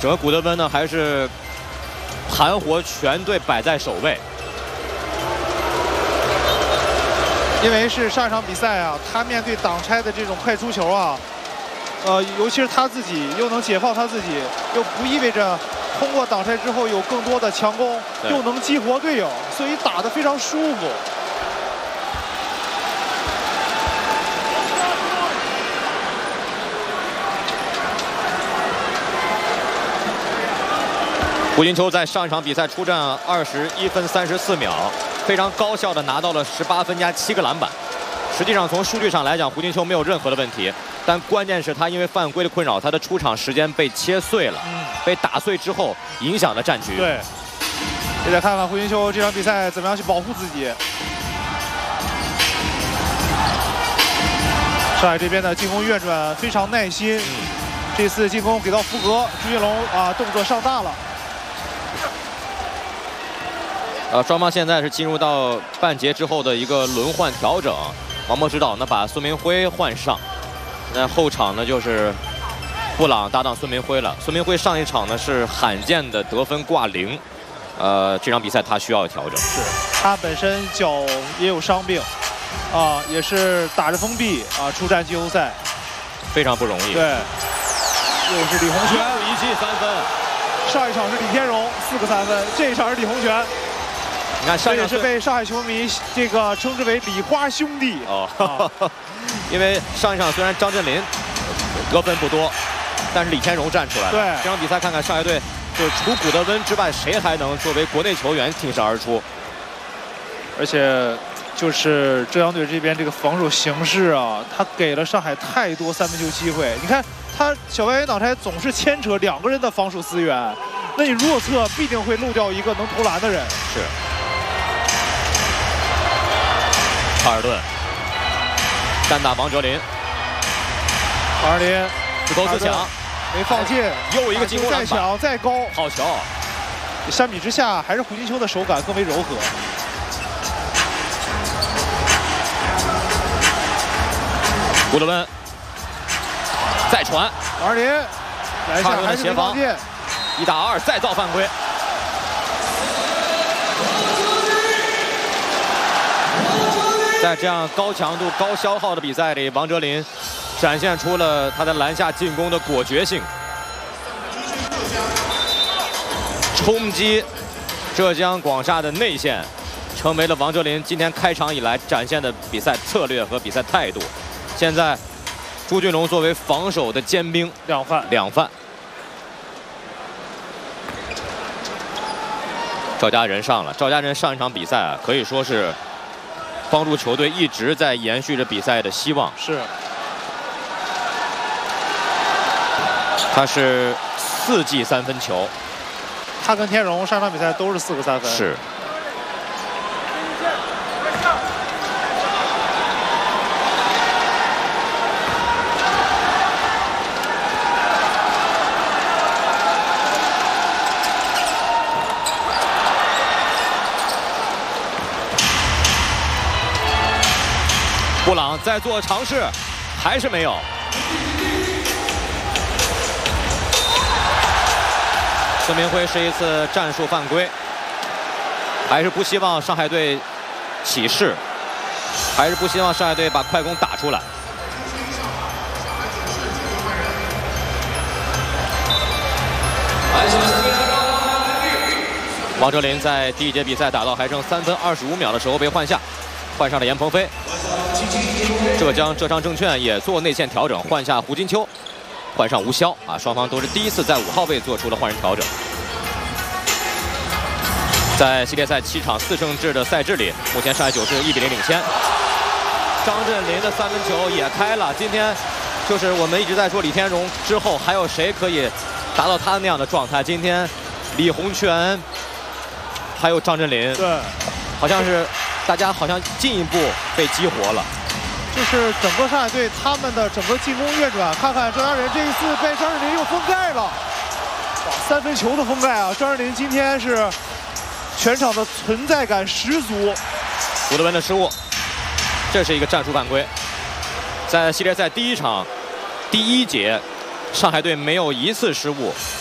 整个古德温呢还是盘活全队摆在首位。 因为是上一场比赛啊，他面对挡拆的这种快出球啊，尤其是他自己又能解放他自己，又不意味着通过挡拆之后有更多的强攻，又能激活队友，所以打得非常舒服。 胡金秋在上一场比赛出战21分34秒，非常高效的拿到了18分加7个篮板。实际上从数据上来讲，胡金秋没有任何的问题，但关键是他因为犯规的困扰，他的出场时间被切碎了，被打碎之后影响了战局。 对，也得看看胡金秋这场比赛怎么样去保护自己。上海这边的进攻运转非常耐心，这次进攻给到福格，朱云龙啊动作上大了。 双方现在是进入到半节之后的一个轮换调整。王默指导呢把孙明辉换上，那后场呢就是布朗搭档孙明辉了。孙明辉上一场呢是罕见的得分挂0，这场比赛他需要调整。 是他本身脚也有伤病，啊，也是打着封闭啊出战季后赛， 非常不容易。 对，又是李洪权一记3分。 上一场是李天荣4个3分，这一场是李洪权。 你看，上一场也是被上海球迷这个称之为“李花兄弟”哦， 因为上一场虽然张镇麟得分不多，但是李天荣站出来了。 对， 这场比赛看看上海队，就是除古德温之外，谁还能作为国内球员挺身而出？ 而且就是浙江队这边这个防守形势啊，他给了上海太多3分球机会。你看他小外援挡拆总是牵扯2个人的防守资源，那你弱侧必定会漏掉一个能投篮的人。 是。卡尔顿单打王哲林， 王哲林自投自抢， 没放进， 又一个进攻篮板， 再抢再高， 好球！ 相比之下，还是胡金秋的手感更为柔和。 古德温再传， 王哲林来下还是没放进 ，1打2再造犯规。在这样高强度、高消耗的比赛里，王哲林展现出了他在篮下进攻的果决性，冲击浙江广厦的内线，成为了王哲林今天开场以来展现的比赛策略和比赛态度。现在，朱俊龙作为防守的尖兵，两犯。赵家人上了，赵家人上一场比赛啊，可以说是帮助球队一直在延续着比赛的希望。 是， 他是4记3分球， 他跟天荣上场比赛都是4个3分。 是。布朗在做尝试，还是没有。孙明辉是一次战术犯规，还是不希望上海队起势，还是不希望上海队把快攻打出来。王哲林在第一节比赛打到还剩3分25秒的时候被换下，换上了严鹏飞。浙商证券也做内线调整，换下胡金秋，换上吴骁啊，双方都是第一次在5号位做出了换人调整。在系列赛7场4胜制的赛制里，目前上海9是1比0领先。张镇麟的3分球也开了，今天就是我们一直在说李天荣之后还有谁可以达到他那样的状态？今天李洪权还有张镇麟， 对， 好像是大家好像进一步被激活了。 就是整个上海队他们的整个进攻运转，看看浙江人这一次被张镇麟又封盖了，哇，3分球的封盖啊！张镇麟今天是全场的存在感十足。 古德温的失误，这是一个战术犯规。在系列赛第1场第1节，上海队没有一次失误，